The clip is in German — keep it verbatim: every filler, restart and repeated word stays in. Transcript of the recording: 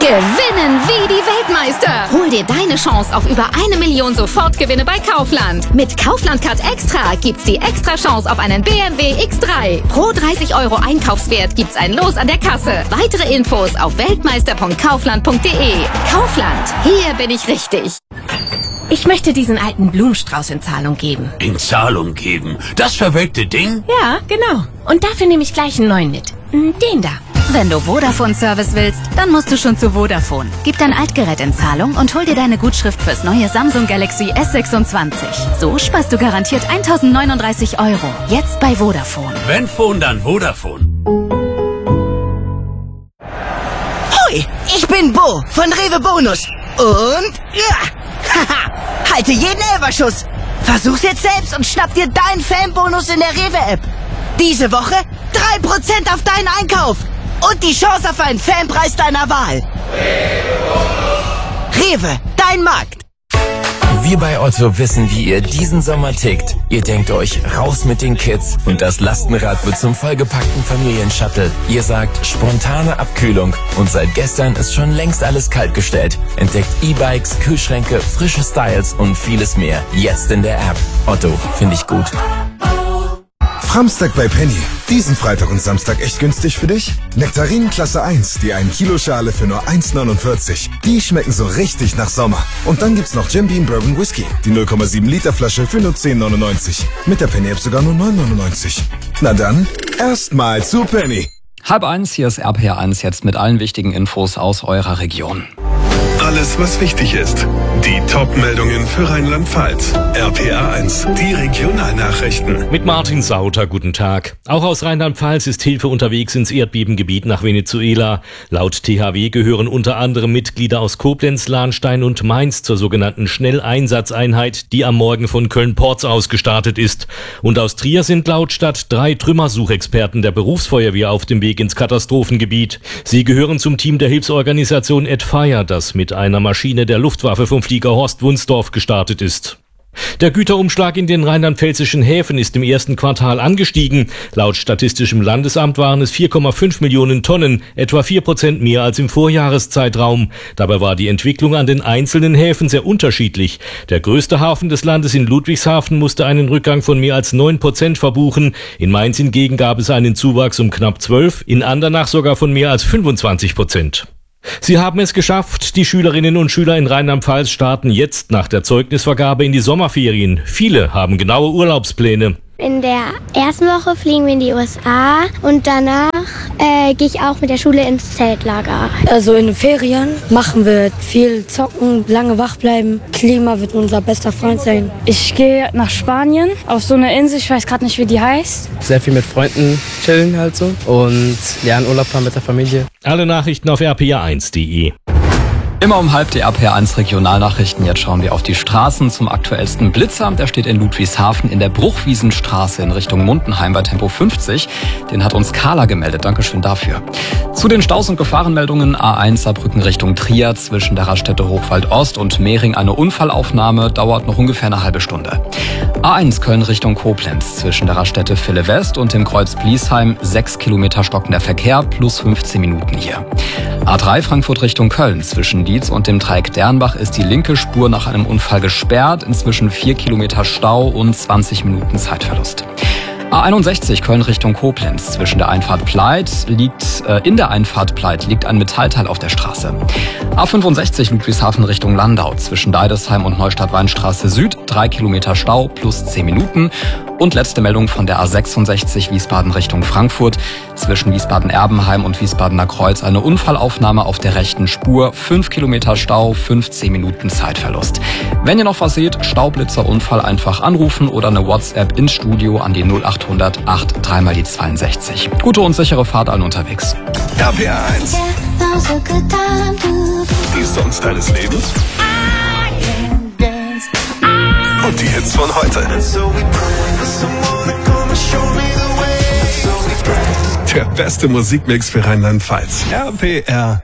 Gewinnen wie die Weltmeister. Hol dir deine Chance auf über eine Million Sofortgewinne bei Kaufland. Mit Kaufland Card Extra gibt's die extra Chance auf einen B M W X drei. Pro dreißig Euro Einkaufswert gibt's ein Los an der Kasse. Weitere Infos auf weltmeister punkt kaufland punkt de. Kaufland, hier bin ich richtig. Ich möchte diesen alten Blumenstrauß in Zahlung geben. In Zahlung geben? Das verwelkte Ding? Ja, genau. Und dafür nehme ich gleich einen neuen mit. Den da. Wenn du Vodafone-Service willst, dann musst du schon zu Vodafone. Gib dein Altgerät in Zahlung und hol dir deine Gutschrift fürs neue Samsung Galaxy S sechsundzwanzig. So sparst du garantiert eintausendneununddreißig Euro. Jetzt bei Vodafone. Wenn Phone, dann Vodafone. Hoi, ich bin Bo von Rewe Bonus. Und ja, haha, halte jeden Elferschuss. Versuch's jetzt selbst und schnapp dir deinen Fanbonus in der Rewe-App. Diese Woche drei Prozent auf deinen Einkauf. Und die Chance auf einen Fanpreis deiner Wahl. Rewe, dein Markt. Wir bei Otto wissen, wie ihr diesen Sommer tickt. Ihr denkt euch, raus mit den Kids und das Lastenrad wird zum vollgepackten Familienshuttle. Ihr sagt, spontane Abkühlung und seit gestern ist schon längst alles kaltgestellt. Entdeckt E-Bikes, Kühlschränke, frische Styles und vieles mehr. Jetzt in der App. Otto, finde ich gut. Samstag bei Penny. Diesen Freitag und Samstag echt günstig für dich? Nektarinen Klasse eins, die ein Kilo Schale für nur eins neunundvierzig. Die schmecken so richtig nach Sommer. Und dann gibt's noch Jim Beam Bourbon Whisky, die null Komma sieben Liter Flasche für nur zehn neunundneunzig. Mit der Penny App sogar nur neun neunundneunzig. Na dann, erstmal zu Penny. Halb eins, hier ist R P R eins jetzt mit allen wichtigen Infos aus eurer Region. Alles, was wichtig ist. Die Top-Meldungen für Rheinland-Pfalz. R P R eins, die Regionalnachrichten. Mit Martin Sauter, guten Tag. Auch aus Rheinland-Pfalz ist Hilfe unterwegs ins Erdbebengebiet nach Venezuela. Laut T H W gehören unter anderem Mitglieder aus Koblenz, Lahnstein und Mainz zur sogenannten Schnelleinsatzeinheit, die am Morgen von Köln-Porz aus gestartet ist. Und aus Trier sind laut Stadt drei Trümmersuchexperten der Berufsfeuerwehr auf dem Weg ins Katastrophengebiet. Sie gehören zum Team der Hilfsorganisation Adfire, das mit einer Maschine der Luftwaffe vom Flieger Horst Wunsdorf gestartet ist. Der Güterumschlag in den rheinland-pfälzischen Häfen ist im ersten Quartal angestiegen. Laut Statistischem Landesamt waren es vier Komma fünf Millionen Tonnen, etwa vier Prozent mehr als im Vorjahreszeitraum. Dabei war die Entwicklung an den einzelnen Häfen sehr unterschiedlich. Der größte Hafen des Landes in Ludwigshafen musste einen Rückgang von mehr als neun Prozent verbuchen. In Mainz hingegen gab es einen Zuwachs um knapp zwölf, in Andernach sogar von mehr als fünfundzwanzig Prozent. Sie haben es geschafft. Die Schülerinnen und Schüler in Rheinland-Pfalz starten jetzt nach der Zeugnisvergabe in die Sommerferien. Viele haben genaue Urlaubspläne. In der ersten Woche fliegen wir in die U S A und danach äh, gehe ich auch mit der Schule ins Zeltlager. Also in den Ferien machen wir viel zocken, lange wach bleiben. Klima wird unser bester Freund sein. Ich gehe nach Spanien auf so eine Insel, ich weiß gerade nicht, wie die heißt. Sehr viel mit Freunden chillen halt so und ja, in Urlaub fahren mit der Familie. Alle Nachrichten auf r p r eins punkt de. Immer um halb die R P R eins Regionalnachrichten. Jetzt schauen wir auf die Straßen zum aktuellsten Blitzer. Der steht in Ludwigshafen in der Bruchwiesenstraße in Richtung Mundenheim bei Tempo fünfzig. Den hat uns Carla gemeldet. Dankeschön dafür. Zu den Staus- und Gefahrenmeldungen A eins Saarbrücken Richtung Trier zwischen der Raststätte Hochwald Ost und Mehring eine Unfallaufnahme. Dauert noch ungefähr eine halbe Stunde. A eins Köln Richtung Koblenz zwischen der Raststätte Ville West und dem Kreuz Bliesheim sechs Kilometer stockender Verkehr plus fünfzehn Minuten hier. A drei Frankfurt Richtung Köln zwischen Dietz und dem Dreieck Dernbach ist die linke Spur nach einem Unfall gesperrt. Inzwischen vier Kilometer Stau und zwanzig Minuten Zeitverlust. A einundsechzig Köln Richtung Koblenz zwischen der Einfahrt Pleit liegt äh, in der Einfahrt Pleit liegt ein Metallteil auf der Straße. A fünfundsechzig Ludwigshafen Richtung Landau zwischen Deidesheim und Neustadt-Weinstraße Süd drei Kilometer Stau plus zehn Minuten. Und letzte Meldung von der A sechsundsechzig Wiesbaden Richtung Frankfurt zwischen Wiesbaden-Erbenheim und Wiesbadener Kreuz eine Unfallaufnahme auf der rechten Spur, fünf Kilometer Stau, fünfzehn Minuten Zeitverlust. Wenn ihr noch was seht, Staublitzer, Unfall einfach anrufen oder eine WhatsApp ins Studio an die null achthundert acht drei mal die zweiundsechzig. Gute und sichere Fahrt allen unterwegs. R P R eins. Die Songs deines Lebens. Und die Hits von heute. Der beste Musikmix für Rheinland-Pfalz. R P R